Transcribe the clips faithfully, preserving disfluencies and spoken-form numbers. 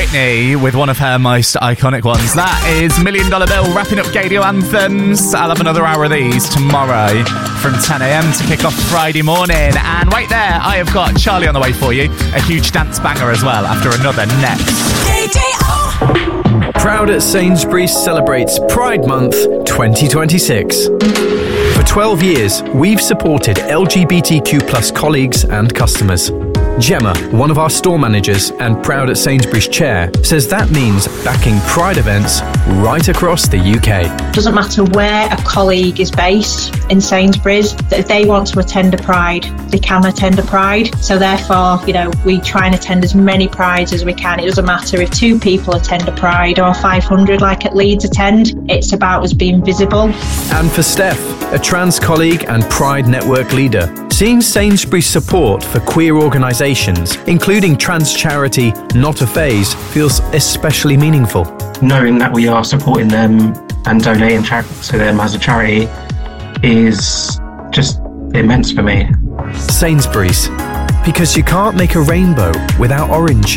Whitney with one of her most iconic ones. That is Million Dollar Bill, wrapping up Gadio Anthems. I'll have another hour of these tomorrow from ten a.m. to kick off Friday morning. And wait there, I have got Charlie on the way for you. A huge dance banger as well after another next. D J O. Proud at Sainsbury's celebrates Pride Month twenty twenty-six. For twelve years, we've supported L G B T Q plus colleagues and customers. Gemma, one of our store managers and Proud at Sainsbury's chair, says that means backing Pride events right across the U K. Doesn't matter where a colleague is based in Sainsbury's, that if they want to attend a Pride, they can attend a Pride. So therefore, you know, we try and attend as many Prides as we can. It doesn't matter if two people attend a Pride or five hundred like at Leeds attend. It's about us being visible. And for Steph, a trans colleague and Pride Network leader, seeing Sainsbury's support for queer organisations, including trans charity Not a Phase, feels especially meaningful. Knowing that we are supporting them and donating char- to them as a charity is just immense for me. Sainsbury's, because you can't make a rainbow without orange.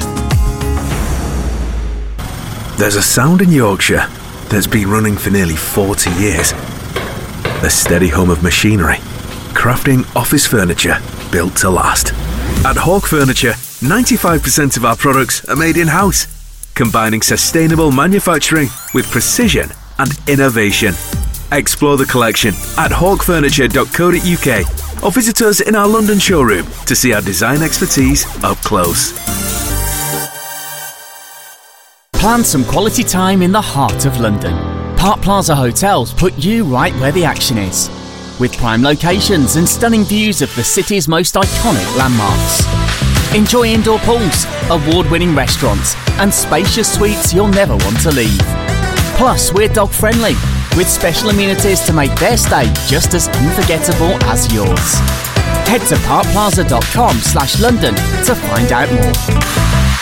There's a sound in Yorkshire that's been running for nearly forty years. The steady hum of machinery, crafting office furniture built to last. At Hawk Furniture, ninety-five percent of our products are made in-house, combining sustainable manufacturing with precision and innovation. Explore the collection at hawk furniture dot co dot U K or visit us in our London showroom to see our design expertise up close. Plan some quality time in the heart of London. Park Plaza Hotels put you right where the action is, with prime locations and stunning views of the city's most iconic landmarks. Enjoy indoor pools, award-winning restaurants, and spacious suites you'll never want to leave. Plus, we're dog-friendly, with special amenities to make their stay just as unforgettable as yours. Head to park plaza dot com slash London to find out more.